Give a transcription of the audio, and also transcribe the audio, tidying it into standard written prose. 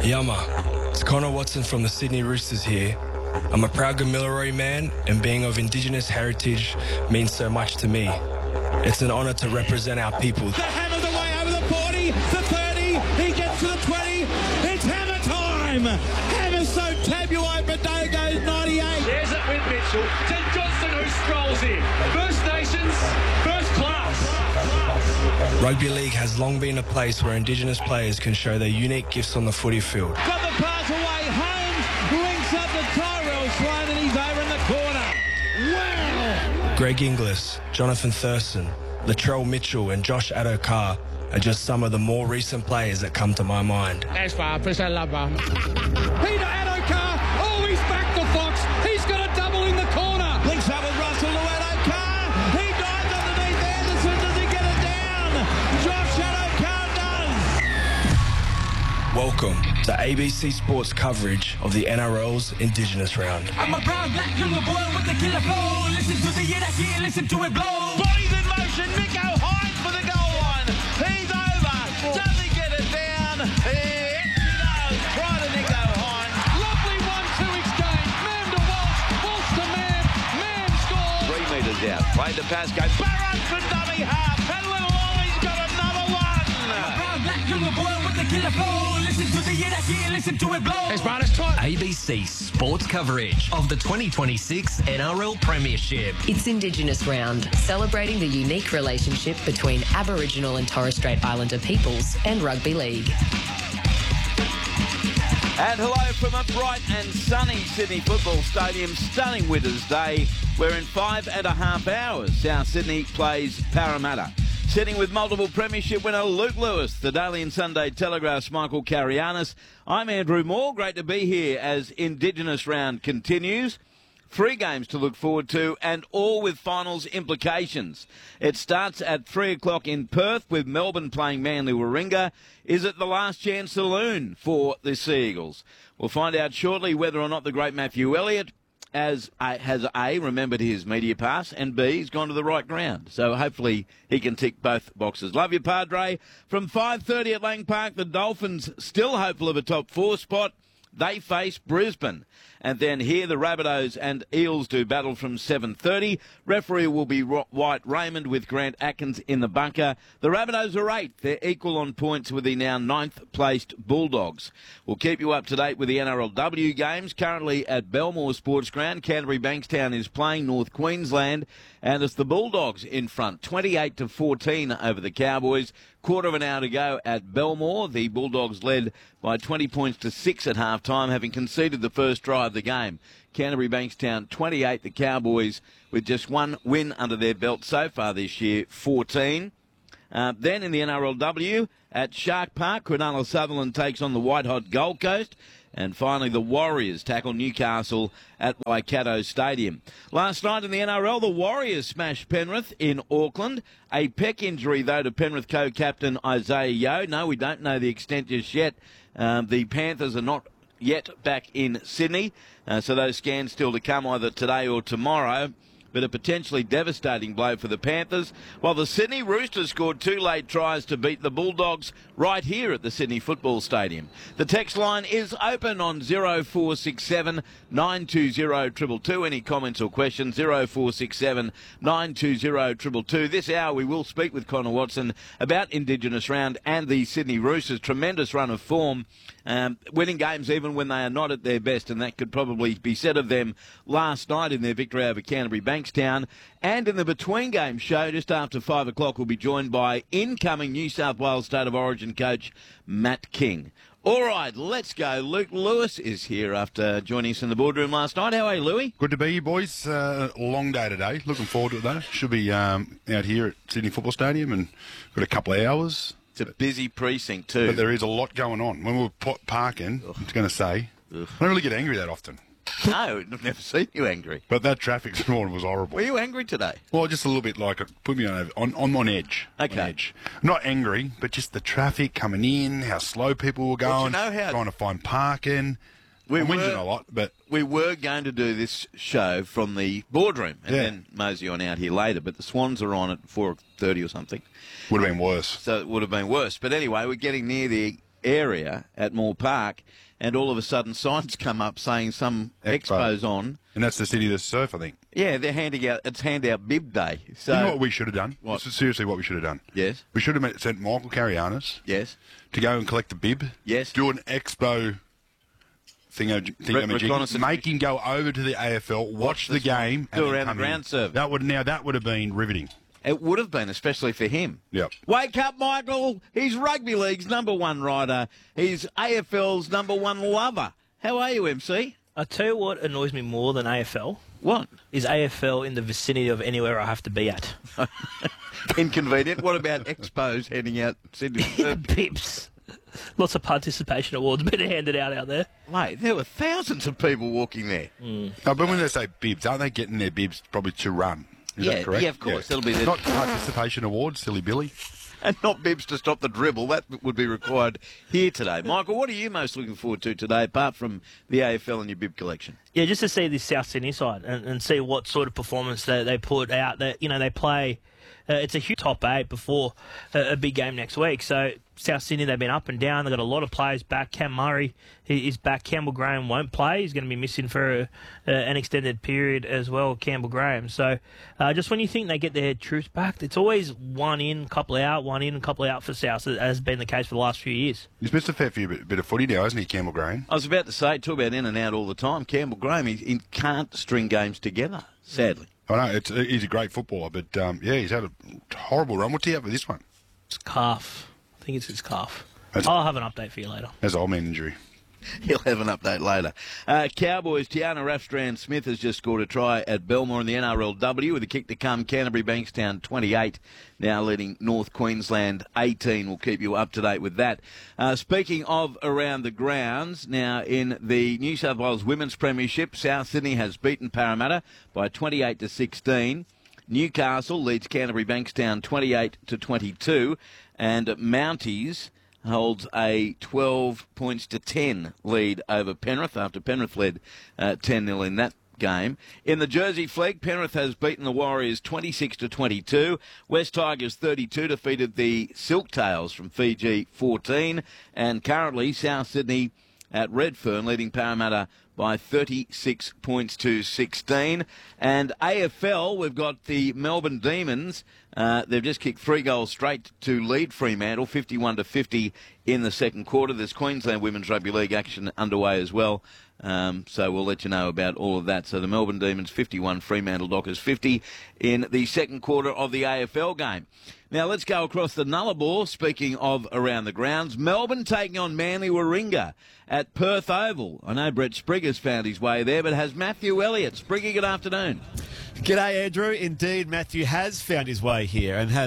Yama, it's Connor Watson from the Sydney Roosters here. I'm a proud Gamilaroi man, and being of Indigenous heritage means so much to me. It's an honour to represent our people. The hammer's away over the 40, the 30, he gets to the 20, it's hammer time! Hammer's so tabulate, but no goes 98. There's it with Mitchell. To Johnston who strolls in. First Nations, first class. Rugby league has long been a place where Indigenous players can show their unique gifts on the footy field. Got the pass away, Holmes links up to Tyrell Sloan and he's over in the corner. Wow! Greg Inglis, Jonathan Thurston, Latrell Mitchell and Josh Adokar are just some of the more recent players that come to my mind. As far as I love him. Peter Adokar, oh, he's back to Fox. He's got a double in the corner. Links up with Russell to Adokar. He dives underneath Anderson. Does he get it down? Josh Adokar does. Welcome to ABC Sports coverage of the NRL's Indigenous Round. I'm a proud black younger boy with the killer flow. Listen to the year that's here, listen to it blow. Bodies in motion. Nico Hines for the goal line. He's over. Does he get it down? Yes, he does. Try to Nico Hines. Lovely 1-2 exchange. Man to Walsh. Walsh to man. Man scores. 3 metres out. Played to Pascoe. Barrow for dummy half. And Little Ollie's got another one. Proud black younger boy with the killer flow. Listen to the year that's here, listen to it blow. It's Barnes tight. ABC Sports coverage of the 2026 NRL Premiership. It's Indigenous Round, celebrating the unique relationship between Aboriginal and Torres Strait Islander peoples and rugby league. And hello from a bright and sunny Sydney Football Stadium. Stunning winter's day, where in 5.5 hours South Sydney plays Parramatta. Sitting with multiple premiership winner Luke Lewis, the Daily and Sunday Telegraph's Michael Carianis. I'm Andrew Moore. Great to be here as Indigenous Round continues. 3 games to look forward to, and all with finals implications. It starts at 3 o'clock in Perth with Melbourne playing Manly Warringah. Is it the last chance saloon for the Sea Eagles? We'll find out shortly whether or not the great Matthew Elliott has A, remembered his media pass, and B, he's gone to the right ground. So hopefully he can tick both boxes. Love you, Padre. From 5:30 at Lang Park, the Dolphins still hopeful of a top 4 spot. They face Brisbane. And then here the Rabbitohs and Eels do battle from 7:30. Referee will be White Raymond with Grant Atkins in the bunker. The Rabbitohs are 8th. They're equal on points with the now 9th placed Bulldogs. We'll keep you up to date with the NRLW games. Currently at Belmore Sports Ground, Canterbury Bankstown is playing North Queensland. And it's the Bulldogs in front, 28-14 over the Cowboys. Quarter of an hour to go at Belmore. The Bulldogs led by 20 points to 6 at half-time, having conceded the first try of the game. Canterbury Bankstown 28, the Cowboys with just 1 win under their belt so far this year, 14. Then in the NRLW at Shark Park, Cronulla Sutherland takes on the white-hot Gold Coast. And finally, the Warriors tackle Newcastle at Waikato Stadium. Last night in the NRL, the Warriors smashed Penrith in Auckland. A pec injury, though, to Penrith co-captain Isaiah Yeo. No, we don't know the extent just yet. The Panthers are not yet back in Sydney, so those scans still to come either today or tomorrow. But a potentially devastating blow for the Panthers, while the Sydney Roosters scored 2 late tries to beat the Bulldogs right here at the Sydney Football Stadium. The text line is open on 0467 920 222. Any comments or questions? 0467 920 222. This hour we will speak with Connor Watson about Indigenous Round and the Sydney Roosters' tremendous run of form. Winning games even when they are not at their best, and that could probably be said of them last night in their victory over Canterbury Bankstown. And in the Between Games show, just after 5 o'clock, we'll be joined by incoming New South Wales State of Origin coach Matt King. All right, let's go. Luke Lewis is here after joining us in the boardroom last night. How are you, Louis? Good to be here, boys. Long day today. Looking forward to it, though. Should be out here at Sydney Football Stadium and got a couple of hours. It's a busy precinct too. But there is a lot going on. When we were parking, I was going to say, I don't really get angry that often. No, I've never seen you angry. But that traffic this morning was horrible. Were you angry today? Well, just a little bit like it put me on edge. Okay. On edge. Not angry, but just the traffic coming in, how slow people were going, trying to find parking. I'm whinging a lot, but we were going to do this show from the boardroom and then mosey on out here later, but the Swans are on at 4:30 or something. Would have been worse. So it would have been worse. But anyway, we're getting near the area at Moore Park, and all of a sudden signs come up saying some expo's on. And that's the City of the Surf, I think. Yeah, they're it's handout bib day. So you know what we should have done? What? This is seriously what we should have done. Yes. We should have sent Michael Carianis. Yes. To go and collect the bib. Yes. Do an expo thingamajig. Make him go over to the AFL, watch the game, do and around the ground serve. That would have been riveting. It would have been, especially for him. Yep. Wake up, Michael. He's Rugby League's #1 rider. He's AFL's #1 lover. How are you, MC? I tell you what annoys me more than AFL. What? Is AFL in the vicinity of anywhere I have to be at. Inconvenient. What about expos heading out Sydney? Pips. Lots of participation awards being handed out there. Mate, there were thousands of people walking there. No, but when they say bibs, aren't they getting their bibs probably to run? Is that correct? Yeah, of course. That'll be not participation awards, silly Billy. And not bibs to stop the dribble. That would be required here today. Michael, what are you most looking forward to today, apart from the AFL and your bib collection? Yeah, just to see this South Sydney side and see what sort of performance they put out. That they play. It's a huge top 8 before a big game next week. So South Sydney, they've been up and down. They've got a lot of players back. Cam Murray is back. Campbell Graham won't play. He's going to be missing for an extended period as well, Campbell Graham. So just when you think they get their troops back, it's always one in, couple out, one in, couple out for South, as has been the case for the last few years. He's missed a fair few bit of footy now, hasn't he, Campbell Graham? I was about to say, talk about in and out all the time. Campbell Graham, he can't string games together, sadly. I know, he's a great footballer, but he's had a horrible run. What's he have with this one? It's calf. I think it's his calf. I'll have an update for you later. That's an old man injury. He'll have an update later. Cowboys, Tiana Rafstrand-Smith has just scored a try at Belmore in the NRLW with a kick to come. Canterbury Bankstown 28, now leading North Queensland 18. We'll keep you up to date with that. Speaking of around the grounds, now in the New South Wales Women's Premiership, South Sydney has beaten Parramatta by 28-16. Newcastle leads Canterbury Bankstown 28-22, and Mounties holds a 12-10 lead over Penrith after Penrith led 10-0 in that game. In the Jersey Flegg, Penrith has beaten the Warriors 26-22. West Tigers 32 defeated the Silktails from Fiji 14, and currently South Sydney at Redfern leading Parramatta by 36 points to 16. And AFL, we've got the Melbourne Demons. They've just kicked 3 goals straight to lead Fremantle, 51-50 in the second quarter. There's Queensland Women's Rugby League action underway as well. So we'll let you know about all of that. So the Melbourne Demons 51, Fremantle Dockers 50 in the second quarter of the AFL game. Now let's go across the Nullarbor. Speaking of around the grounds, Melbourne taking on Manly Warringah at Perth Oval. I know Brett Sprigger's found his way there, but has Matthew Elliott. Sprigger, good afternoon. G'day, Andrew. Indeed, Matthew has found his way here and has